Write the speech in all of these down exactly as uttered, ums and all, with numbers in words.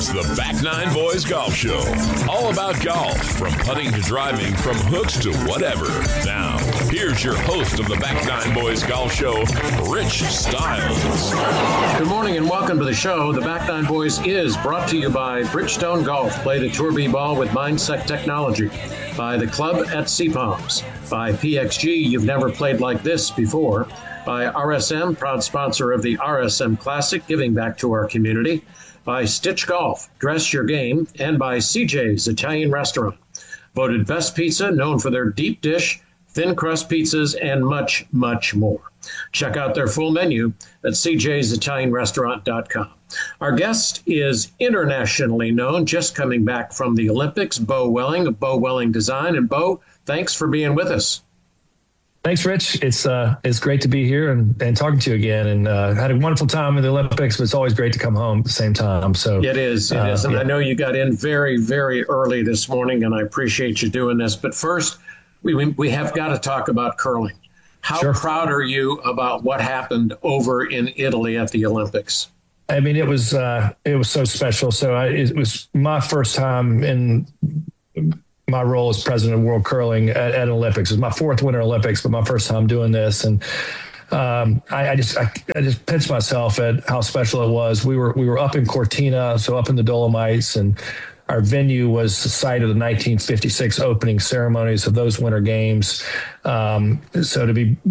It's the Back Nine Boys Golf Show. All about golf, from putting to driving, from hooks to whatever. Now, here's your host of the Back Nine Boys Golf Show, Rich Stiles. Good morning and welcome to the show. The Back Nine Boys is brought to you by Bridgestone Golf. Play the Tour B ball with Mindset Technology. By the Club at Sea Palms. By P X G, you've never played like this before. By R S M, proud sponsor of the R S M Classic, giving back to our community. By Stitch Golf, dress your game. And by C J's Italian Restaurant. Voted best pizza, known for their deep dish, thin crust pizzas, and much, much more. Check out their full menu at c j's italian restaurant dot com. Our guest is internationally known, just coming back from the Olympics, Beau Welling of Beau Welling Design. And Beau, thanks for being with us. Thanks, Rich. It's uh, it's great to be here and, and talking to you again. And uh, had a wonderful time in the Olympics, but it's always great to come home at the same time. So it is, it uh, is. And yeah. I know you got in very, very early this morning, and I appreciate you doing this. But first, we we have got to talk about curling. How sure. proud are you about what happened over in Italy at the Olympics? I mean, it was uh, it was so special. So I, it was my first time in my role as president of World Curling at, at Olympics. It was my fourth Winter Olympics, but my first time doing this. And um, I, I just I, I just pinched myself at how special it was. We were we were up in Cortina, so up in the Dolomites, and our venue was the site of the nineteen fifty-six opening ceremonies of those Winter Games. Um, so to be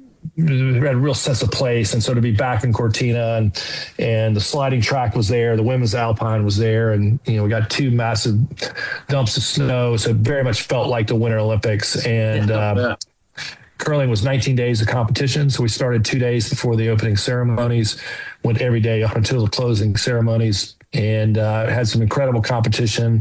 we had a real sense of place, and so to be back in Cortina, and and the sliding track was there, the women's alpine was there, and you know we got two massive dumps of snow, so it very much felt like the Winter Olympics. And yeah, uh, curling was nineteen days of competition, so we started two days before the opening ceremonies, went every day up until the closing ceremonies, and uh, had some incredible competition.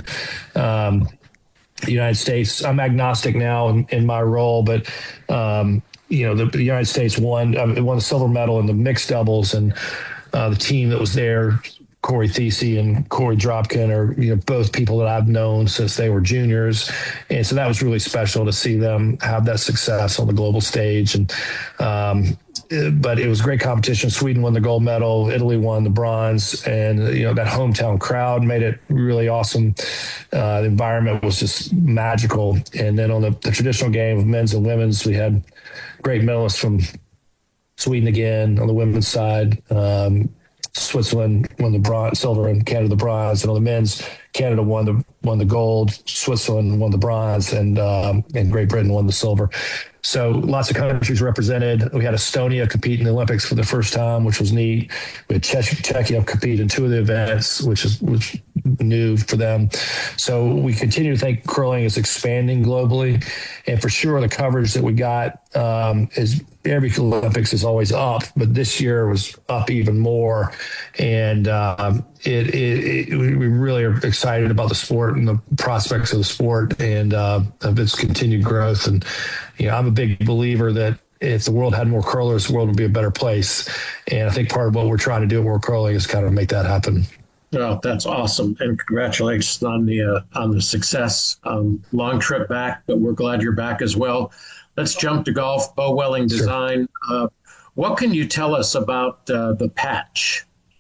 Um, the United States, I'm agnostic now in, in my role, but um, you know, the, the United States won uh, won the silver medal in the mixed doubles, and uh, the team that was there, Corey Thesey and Corey Dropkin, are you know both people that I've known since they were juniors, and so that was really special to see them have that success on the global stage. And um, but it was great competition. Sweden won the gold medal, Italy won the bronze, and you know that hometown crowd made it really awesome. Uh, the environment was just magical. And then on the, the traditional game of men's and women's, we had great medalists from Sweden again on the women's side. Um, Switzerland won the bronze, silver, and Canada the bronze. And on the men's, Canada won the won the gold, Switzerland won the bronze, and um, and Great Britain won the silver. So lots of countries represented. We had Estonia compete in the Olympics for the first time, which was neat. We had Czech- Czechia compete in two of the events, which is which new for them. So we continue to think curling is expanding globally, and for sure the coverage that we got um, is every Olympics is always up, but this year was up even more. And um, it, it, it we really are excited about the sport and the prospects of the sport and uh, of its continued growth. And you know, I'm a big believer that if the world had more curlers, the world would be a better place. And I think part of what we're trying to do at World Curling is kind of make that happen. Well, that's awesome, and congratulations on the uh, on the success. Um, long trip back, but we're glad you're back as well. Let's jump to golf. Beau Welling Design. Sure. Uh, what can you tell us about uh, the patch?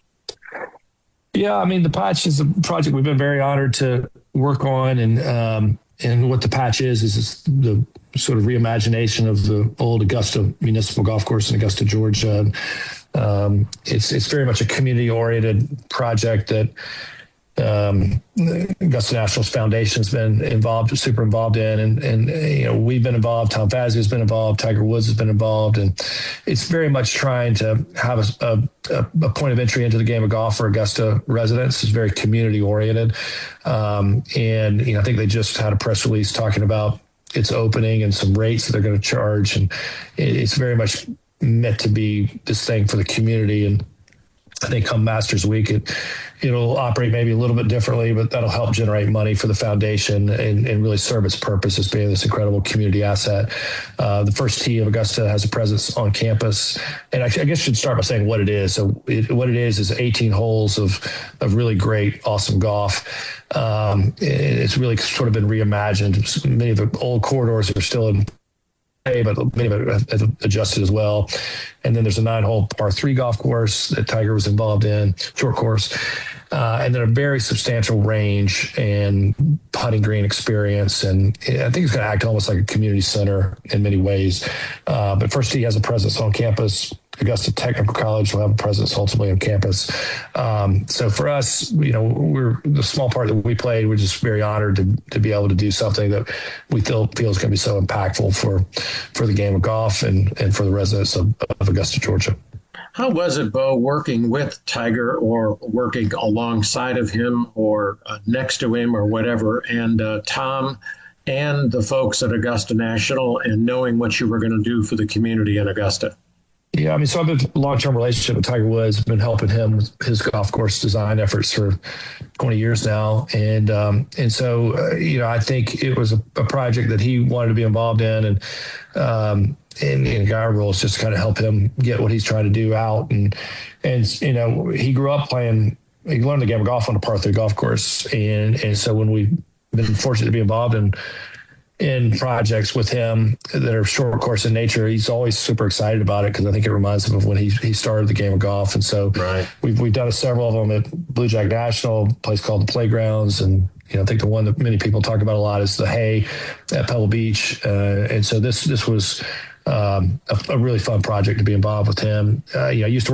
Yeah, I mean, the patch is a project we've been very honored to work on, and um, and what the patch is is the sort of reimagination of the old Augusta Municipal Golf Course in Augusta, Georgia. Um, it's it's very much a community-oriented project that um, Augusta Nationals Foundation has been involved, super involved in, and and you know we've been involved. Tom Fazio has been involved. Tiger Woods has been involved, and it's very much trying to have a, a, a point of entry into the game of golf for Augusta residents. It's very community-oriented, um, and you know I think they just had a press release talking about its opening and some rates that they're going to charge, and it's very much meant to be this thing for the community. And I think come Masters Week, it, it'll operate maybe a little bit differently, but that'll help generate money for the foundation and, and really serve its purpose as being this incredible community asset. Uh, the first tee of Augusta has a presence on campus. And I, I guess I should start by saying what it is. So it, what it is is eighteen holes of, of really great, awesome golf. Um, it's really sort of been reimagined. Many of the old corridors are still in but many of it have adjusted as well. And then there's a nine-hole par three golf course that Tiger was involved in, short course. uh, and then a very substantial range and putting green experience. And I think it's going to act almost like a community center in many ways. Uh, but First Tee has a presence on campus. Augusta Technical College will have a presence ultimately on campus. Um, so for us, you know, we're the small part that we played. We're just very honored to to be able to do something that we feel feel is going to be so impactful for for the game of golf and and for the residents of, of Augusta, Georgia. How was it, Bo, working with Tiger or working alongside of him or uh, next to him or whatever, and uh, Tom and the folks at Augusta National, and knowing what you were going to do for the community in Augusta? Yeah, I mean, so I've been a long-term relationship with Tiger Woods, been helping him with his golf course design efforts for twenty years now. And um, and so, uh, you know, I think it was a, a project that he wanted to be involved in. And um, and, and our role is just to kind of help him get what he's trying to do out. And, and you know, he grew up playing, he learned the game of golf on a par three golf course. And, and so when we've been fortunate to be involved in in projects with him that are short course in nature, he's always super excited about it because I think it reminds him of when he he started the game of golf. And so right. we've we've done several of them at Blue Jack National, a place called the Playgrounds, and you know I think the one that many people talk about a lot is the Hay at Pebble Beach. Uh, and so this this was um, a, a really fun project to be involved with him. Uh, you know, I used to